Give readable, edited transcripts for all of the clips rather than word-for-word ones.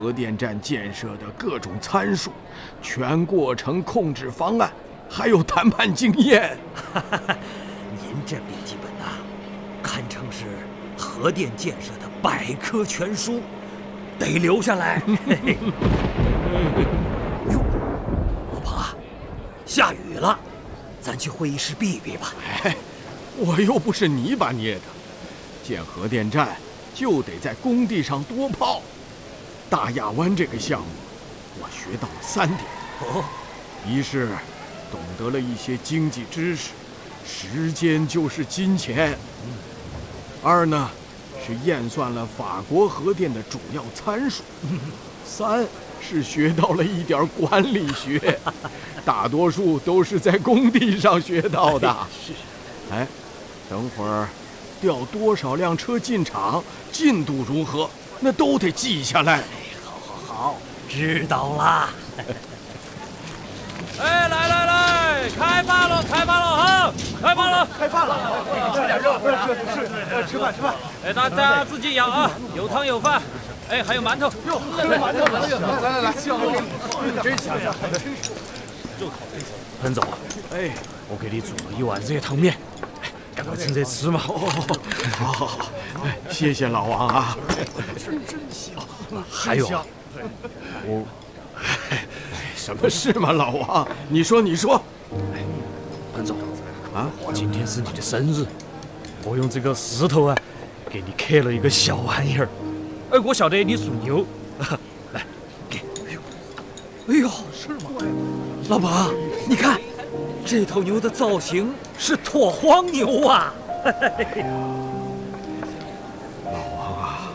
核电站建设的各种参数、全过程控制方案，还有谈判经验。 您这笔记本啊，堪称是核电建设的百科全书，得留下来。哟，老庞啊，下雨了，咱去会议室避避吧。 哎，我又不是泥巴捏的，建核电站就得在工地上多泡。大亚湾这个项目，我学到了3点。 哦， 一是懂得了一些经济知识，时间就是金钱。2呢，是验算了法国核电的主要参数。3是学到了一点管理学，大多数都是在工地上学到的。 是。 哎，等会儿调多少辆车进厂，进度如何，那都得记下来。 好，知道啦。 哎，来，开饭喽哈！开饭了！ 吃点肉，吃饭。 哎，大家自己舀啊，有汤有饭，哎，还有馒头。 哟，还有馒头，来，真香， 就靠这些。 彭总， 哎， 我给你煮了一碗热汤面，赶快趁热吃嘛。 好，哎，谢谢老王啊。 真香， 还有，我， 什么事嘛，老王？你说。 彭总， 啊， 今天是你的生日，我用这个石头啊，给你刻了一个小玩意儿。哎，我晓得你属牛，来，给。 哎呦，是吗？老庞，你看，这头牛的造型是拓荒牛啊！ 老王啊，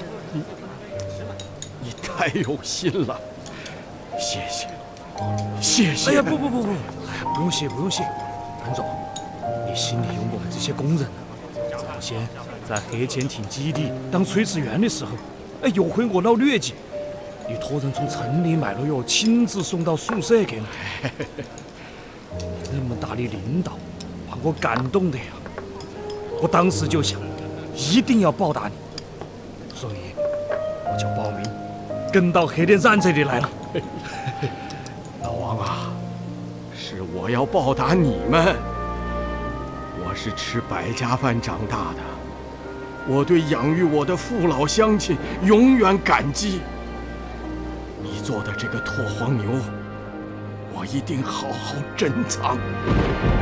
你太有心了，谢谢。 哎呀，不，不用谢。彭总，你心里有我们这些工人呢。早先在核潜艇基地当炊事员的时候，哎，有回我闹劣迹，你托人从城里买了药，亲自送到宿舍给我。那么大的领导，把我感动的呀！我当时就想，一定要报答你，所以我就报名跟到核电站这里来了。 老王啊，是我要报答你们。我是吃百家饭长大的，我对养育我的父老乡亲永远感激。你做的这个拓荒牛，我一定好好珍藏。